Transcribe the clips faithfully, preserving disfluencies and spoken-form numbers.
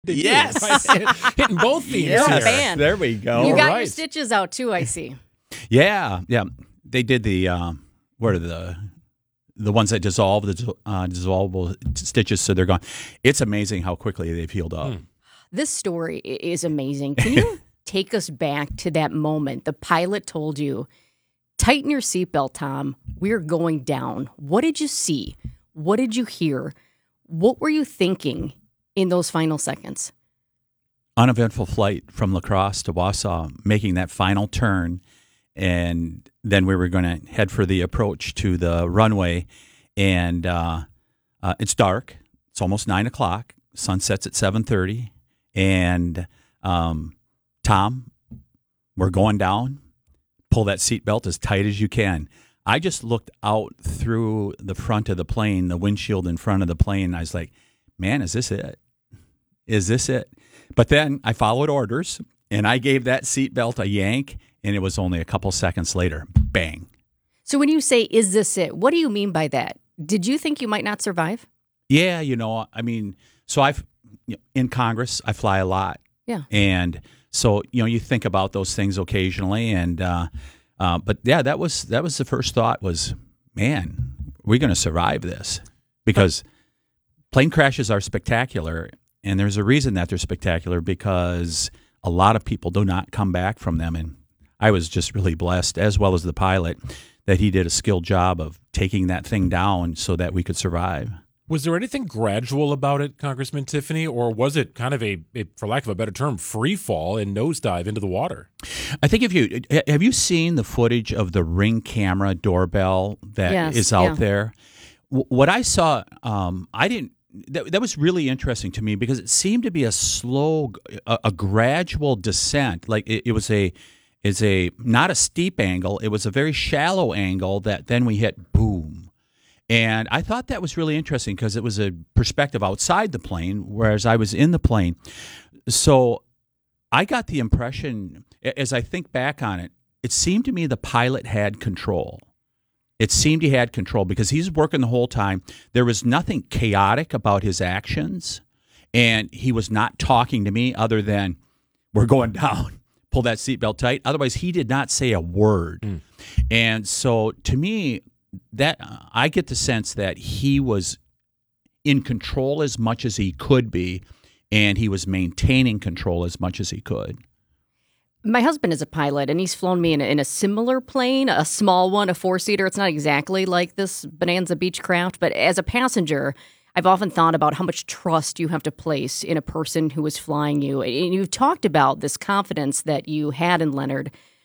Yes. Right? Hitting both themes Yes. here. Fan. There we go. You got right. your stitches out too, I see. Yeah, yeah. They did the um, what are the the ones that dissolve the uh, dissolvable stitches, so they're gone. It's amazing how quickly they've healed up. Hmm. This story i- is amazing. Can you take us back to that moment? The pilot told you, tighten your seatbelt, Tom. We're going down. What did you see? What did you hear? What were you thinking in those final seconds? Uneventful flight from La Crosse to Wausau, making that final turn, and then we were going to head for the approach to the runway, and uh, uh, it's dark. It's almost nine o'clock. Sun sets at seven thirty, and um, Tom, we're going down. Pull that seatbelt as tight as you can. I just looked out through the front of the plane, the windshield in front of the plane, and I was like, man, is this it? Is this it? But then I followed orders, and I gave that seatbelt a yank, and it was only a couple seconds later, bang. So when you say, is this it? What do you mean by that? Did you think you might not survive? Yeah, you know, I mean, so I've, in Congress, I fly a lot. Yeah. And so, you know, you think about those things occasionally, and, uh, uh, but yeah, that was, that was the first thought was, man, we're going to survive this, because plane crashes are spectacular. And there's a reason that they're spectacular, because a lot of people do not come back from them. And I was just really blessed, as well as the pilot, that he did a skilled job of taking that thing down so that we could survive. Was there anything gradual about it, Congressman Tiffany, or was it kind of a, a for lack of a better term, free fall and nosedive into the water? I think if you have you seen the footage of the Ring camera doorbell that Yes, is out yeah. there? W- What I saw, um, I didn't. That, that was really interesting to me, because it seemed to be a slow, a, a gradual descent. Like it, it was a, is a not a steep angle. It was a very shallow angle that then we hit boom. And I thought that was really interesting, because it was a perspective outside the plane, whereas I was in the plane. So I got the impression, a- as I think back on it, it seemed to me the pilot had control. It seemed he had control, because he's working the whole time. There was nothing chaotic about his actions, and he was not talking to me other than, we're going down, pull that seatbelt tight. Otherwise, he did not say a word. Mm. And so to me, that I get the sense that he was in control as much as he could be, and he was maintaining control as much as he could. My husband is a pilot, and he's flown me in a, in a similar plane, a small one, a four-seater. It's not exactly like this Bonanza Beechcraft, but as a passenger, I've often thought about how much trust you have to place in a person who is flying you. And you've talked about this confidence that you had in Leonard.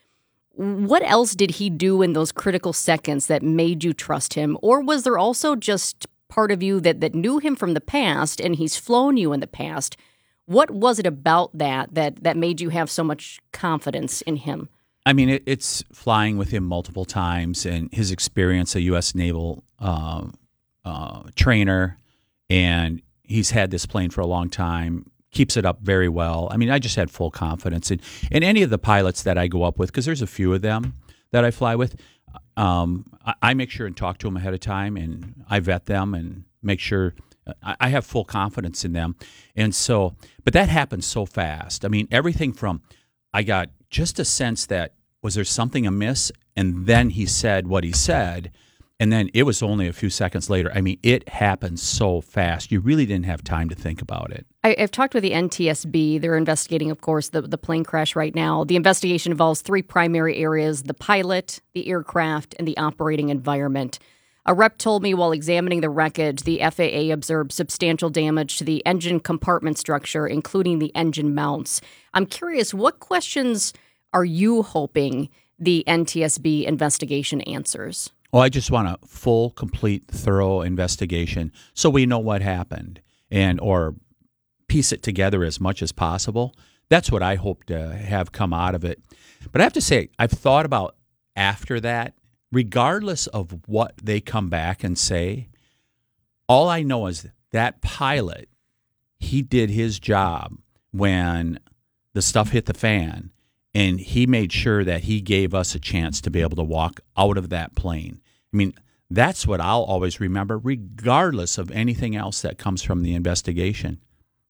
What else did he do in those critical seconds that made you trust him? Or was there also just part of you that, that knew him from the past, and he's flown you in the past? What was it about that that, that made you have so much confidence in him? I mean, it, it's flying with him multiple times, and his experience, a U S Naval uh, uh, trainer, and he's had this plane for a long time, keeps it up very well. I mean, I just had full confidence in, in any of the pilots that I go up with, because there's a few of them that I fly with. Um, I, I make sure and talk to them ahead of time, and I vet them and make sure I, I have full confidence in them. And so, but that happened so fast. I mean, everything from, I got just a sense that, was there something amiss? And then he said what he said. And then it was only a few seconds later. I mean, it happened so fast. You really didn't have time to think about it. I, I've talked with the N T S B. They're investigating, of course, the, the plane crash right now. The investigation involves three primary areas: the pilot, the aircraft, and the operating environment. A rep told me while examining the wreckage, the F A A observed substantial damage to the engine compartment structure, including the engine mounts. I'm curious, what questions are you hoping the N T S B investigation answers? Well, I just want a full, complete, thorough investigation so we know what happened, and or piece it together as much as possible. That's what I hope to have come out of it. But I have to say, I've thought about after that, regardless of what they come back and say, all I know is that pilot, he did his job when the stuff hit the fan, and he made sure that he gave us a chance to be able to walk out of that plane. I mean, that's what I'll always remember, regardless of anything else that comes from the investigation.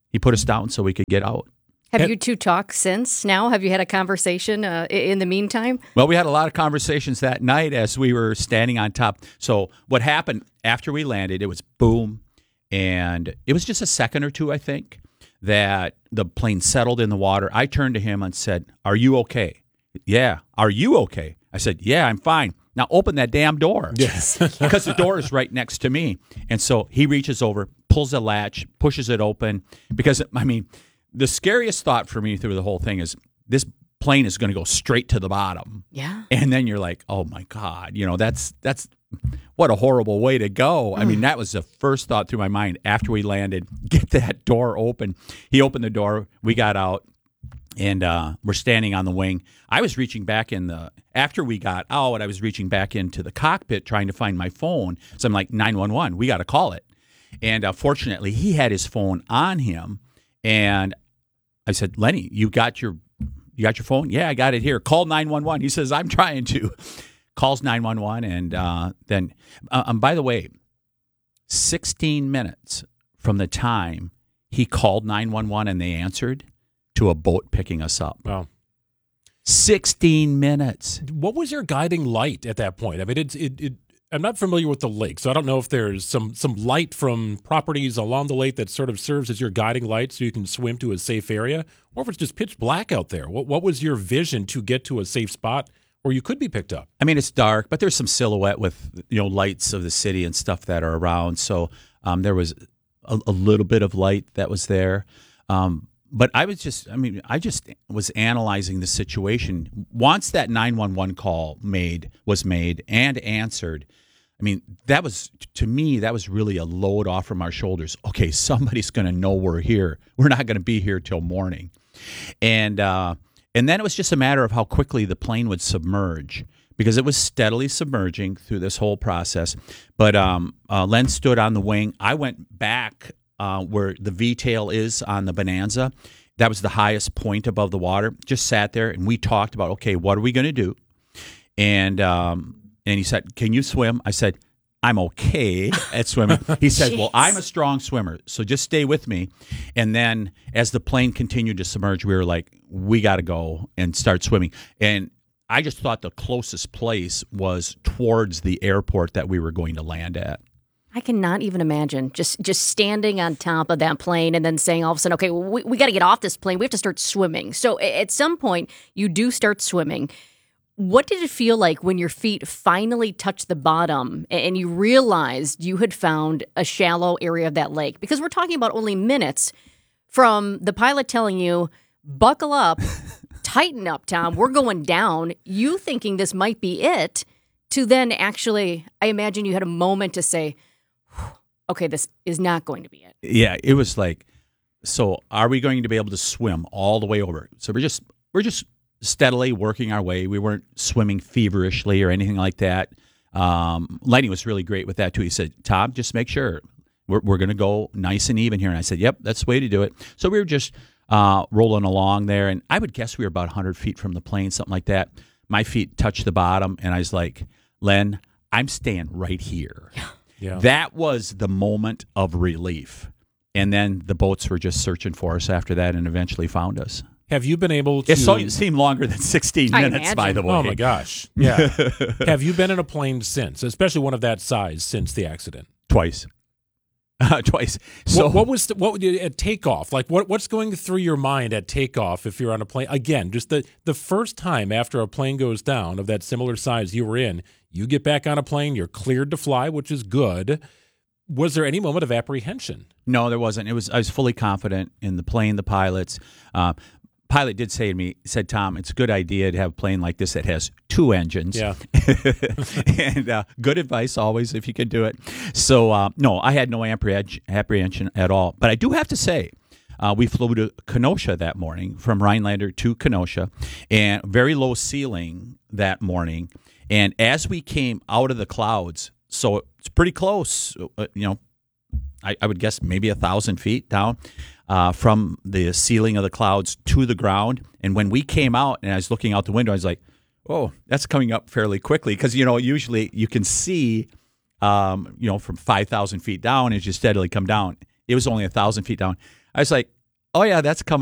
he put us down so we could get out. Have And- you two talked since now? Have you had a conversation uh, i- in the meantime? Well, we had a lot of conversations that night as we were standing on top. So what happened after we landed, it was boom, and it was just a second or two, I think, that the plane settled in the water. I turned to him and said, "Are you okay?" "Yeah." "Are you okay?" I said, "Yeah, I'm fine." "Now open that damn door." Yes. Because the door is right next to me. And so he reaches over, pulls the latch, pushes it open. Because, I mean, the scariest thought for me through the whole thing is this plane is going to go straight to the bottom. Yeah. And then you're like, oh my God, you know, that's, that's what a horrible way to go. I mean, that was the first thought through my mind after we landed. Get that door open. He opened the door. We got out. And uh, we're standing on the wing. I was reaching back in the, after we got out, I was reaching back into the cockpit trying to find my phone. So I'm like, nine one one, we got to call it. And uh, fortunately, he had his phone on him. And I said, "Lenny, you got your, you got your phone?" "Yeah, I got it here." "Call nine one one. He says, "I'm trying to." Calls nine one one. And uh, then, uh, um, by the way, sixteen minutes from the time he called nine one one and they answered, to a boat picking us up. Wow. sixteen minutes. What was your guiding light at that point? I mean, it's it, it. I'm not familiar with the lake, so I don't know if there's some some light from properties along the lake that sort of serves as your guiding light so you can swim to a safe area, or if it's just pitch black out there. What what was your vision to get to a safe spot where you could be picked up? I mean, it's dark, but there's some silhouette with, you know, lights of the city and stuff that are around. So um, there was a, a little bit of light that was there. Um, But I was just, I mean, I just was analyzing the situation. Once that nine one one call made was made and answered, I mean, that was, to me, that was really a load off from our shoulders. Okay, somebody's going to know we're here. We're not going to be here till morning. And uh, and then it was just a matter of how quickly the plane would submerge, because it was steadily submerging through this whole process. But um, uh, Len stood on the wing. I went back Uh, where the V-tail is on the Bonanza. That was the highest point above the water. Just sat there, and we talked about, okay, what are we going to do? And um, and he said, "Can you swim?" I said, "I'm okay at swimming." He said, "Well, I'm a strong swimmer, so just stay with me." And then as the plane continued to submerge, we were like, we got to go and start swimming. And I just thought the closest place was towards the airport that we were going to land at. I cannot even imagine just just standing on top of that plane and then saying all of a sudden, okay, well, we, we got to get off this plane. We have to start swimming. So a- at some point, you do start swimming. What did it feel like when your feet finally touched the bottom and you realized you had found a shallow area of that lake? Because we're talking about only minutes from the pilot telling you, buckle up, tighten up, Tom, we're going down, you thinking this might be it, to then actually, I imagine you had a moment to say, okay, this is not going to be it. Yeah, it was like, so are we going to be able to swim all the way over? So we're just we're just steadily working our way. We weren't swimming feverishly or anything like that. Um, Lenny was really great with that too. He said, "Tom, just make sure we're we're going to go nice and even here." And I said, "Yep, that's the way to do it." So we were just uh, rolling along there, and I would guess we were about one hundred feet from the plane, something like that. My feet touched the bottom, and I was like, "Len, I'm staying right here." Yeah. That was the moment of relief. And then the boats were just searching for us after that and eventually found us. Have you been able to? It so, it seemed longer than sixteen I minutes, by the imagine. way. Oh my gosh! Yeah. Have you been in a plane since, especially one of that size, since the accident? Twice. Uh, twice. So what, what was the, what at takeoff? Like what what's going through your mind at takeoff if you're on a plane? Again, just the the first time after a plane goes down of that similar size you were in, you get back on a plane, you're cleared to fly, which is good. Was there any moment of apprehension? No, there wasn't. It was I was fully confident in the plane, the pilots. Uh, pilot did say to me, he said, "Tom, it's a good idea to have a plane like this that has two engines." Yeah. and uh, good advice always if you can do it. So, uh, no, I had no apprehend- apprehension at all. But I do have to say, uh, we flew to Kenosha that morning, from Rhinelander to Kenosha, and very low ceiling that morning. And as we came out of the clouds, so it's pretty close, uh, you know, I, I would guess maybe a thousand feet down uh, from the ceiling of the clouds to the ground. And when we came out and I was looking out the window, I was like, oh, that's coming up fairly quickly. Because, you know, usually you can see, um, you know, from five thousand feet down as you steadily come down. It was only a thousand feet down. I was like, Oh, yeah, that's coming.